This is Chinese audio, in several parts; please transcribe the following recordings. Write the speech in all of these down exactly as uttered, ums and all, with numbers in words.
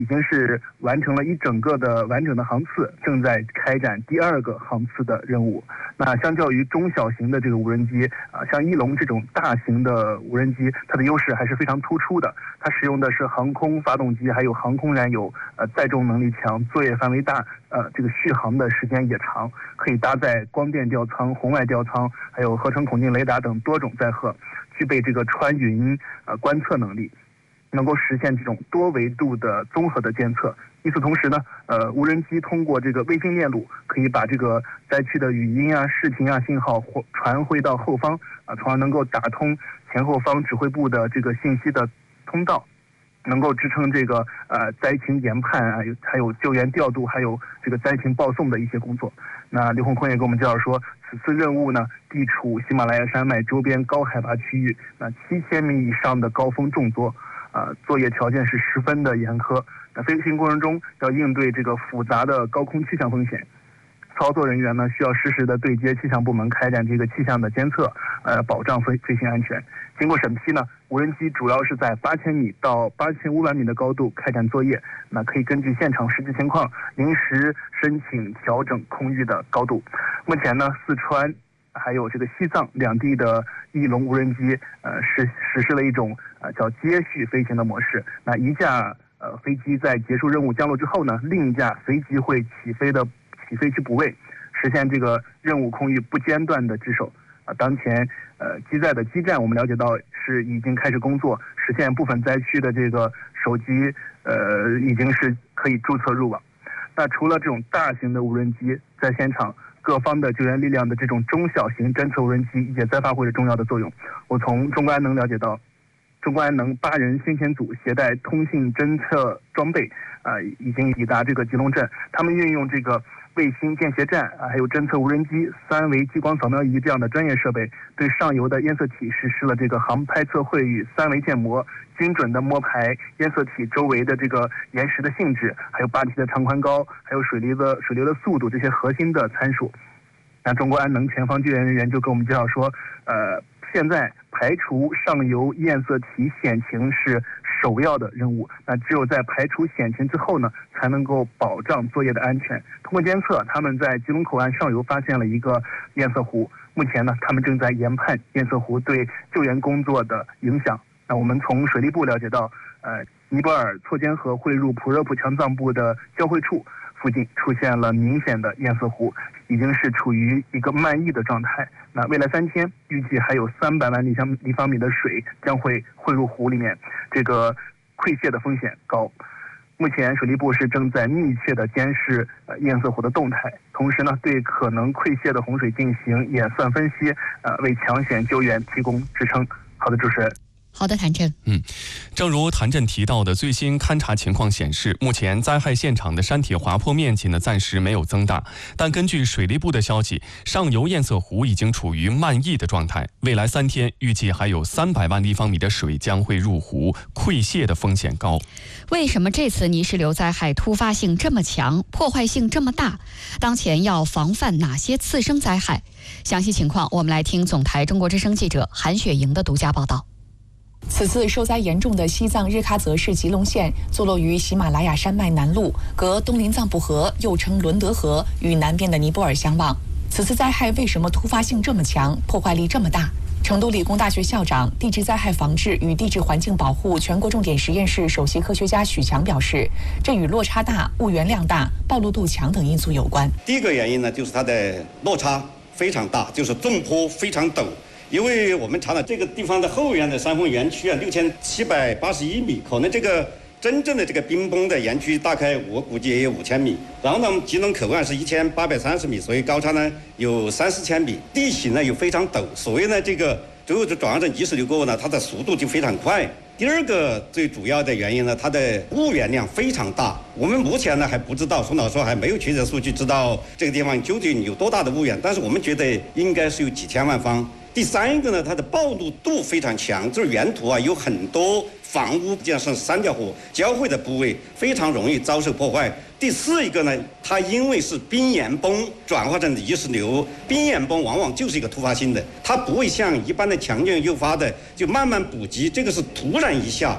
已经是完成了一整个的完整的航次，正在开展第二个航次的任务。那相较于中小型的这个无人机啊，像翼龙这种大型的无人机，它的优势还是非常突出的。它使用的是航空发动机，还有航空燃油，呃，载重能力强，作业范围大，呃，这个续航的时间也长，可以搭载光电吊舱、红外吊舱，还有合成孔径雷达等多种载荷，具备这个穿云呃观测能力。能够实现这种多维度的综合的监测。与此同时呢，呃，无人机通过这个卫星链路，可以把这个灾区的语音啊、视频啊信号传回到后方啊，从而能够打通前后方指挥部的这个信息的通道，能够支撑这个呃灾情研判啊，还有救援调度，还有这个灾情报送的一些工作。那刘洪坤也跟我们介绍说，此次任务呢，地处喜马拉雅山脉周边高海拔区域，那七千米以上的高峰重作。呃，作业条件是十分的严苛。那飞行过程中要应对这个复杂的高空气象风险，操作人员呢需要实时的对接气象部门开展这个气象的监测，呃，保障飞飞行安全。经过审批呢，无人机主要是在八千米到八千五百米的高度开展作业，那可以根据现场实际情况临时申请调整空域的高度。目前呢，四川还有这个西藏两地的翼龙无人机，呃，实实施了一种呃叫接续飞行的模式。那一架呃飞机在结束任务降落之后呢，另一架随即会起飞的起飞去补位，实现这个任务空域不间断的值守。啊，当前呃机载的基站我们了解到是已经开始工作，实现部分灾区的这个手机呃已经是可以注册入网。那除了这种大型的无人机，在现场各方的救援力量的这种中小型侦测无人机也在发挥着重要的作用。我从中国安能了解到，中国安能八人先遣组携带通信侦测装备，啊、呃，已经抵达这个吉隆镇。他们运用这个卫星见斜站啊，还有侦测无人机、三维激光扫描仪这样的专业设备，对上游的烟色体实施了这个航拍测绘与三维建模，精准的摸排烟色体周围的这个岩石的性质，还有坝体的长宽高，还有水流的水流的速度这些核心的参数。那中国安能前方救援人员就跟我们介绍说，呃，现在排除上游焰色体险情是首要的任务。那只有在排除险情之后呢，才能够保障作业的安全。通过监测，他们在吉隆口岸上游发现了一个焰色湖。目前呢，他们正在研判焰色湖对救援工作的影响。那我们从水利部了解到，呃，尼泊尔错间河汇入普热普强藏部的交汇处附近出现了明显的焰色湖，已经是处于一个漫溢的状态。那未来三天，预计还有三百万立方立方米的水将会汇入湖里面，这个溃泻的风险高。目前水利部是正在密切的监视呃焰色湖的动态，同时呢，对可能溃泻的洪水进行演算分析，呃，为抢险救援提供支撑。好的，主持人。 好的，谭震。 嗯，正如谭震提到的，最新勘察情况显示，目前灾害现场的山体滑坡面积呢暂时没有增大，但根据水利部的消息，上游焰色湖已经处于漫溢的状态，未来三天预计还有三百万立方米的水将会入湖，溃泻的风险高。 为什么这次泥石流灾害突发性这么强，破坏性这么大？当前要防范哪些次生灾害？详细情况我们来听总台中国之声记者韩雪莹的独家报道。 此次受灾严重的西藏日喀则市吉隆县，坐落于喜马拉雅山脉南麓，隔东林藏布河又称伦德河，与南边的尼泊尔相望。此次灾害为什么突发性这么强，破坏力这么大？成都理工大学校长、地质灾害防治与地质环境保护全国重点实验室首席科学家许强表示，这与落差大、物源量大、暴露度强等因素有关。 第一个原因呢，就是它的落差非常大，就是纵坡非常陡。因为我们查了这个地方的后缘的山峰园区啊，六千七百八十一米，可能这个真正的这个冰崩的园区大概我估计也有五千米。然后呢，吉隆口岸是一千八百三十米，所以高差呢有三四千米。地形呢又非常陡，所以呢这个最后就转化成泥石流过后呢，它的速度就非常快。第二个最主要的原因呢，它的物源量非常大。我们目前呢还不知道，宋老师还没有确切数据知道这个地方究竟有多大的物源，但是我们觉得应该是有几千万方。第三一个呢，它的暴露度非常强，就是原土啊有很多房屋，这样是三条河交汇的部位，非常容易遭受破坏。第四一个呢，它因为是冰岩崩转化成泥石流，冰岩崩往往就是一个突发性的，它不会像一般的强降诱发的就慢慢补给，这个是突然一下。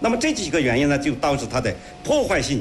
那么这几个原因呢，就导致它的破坏性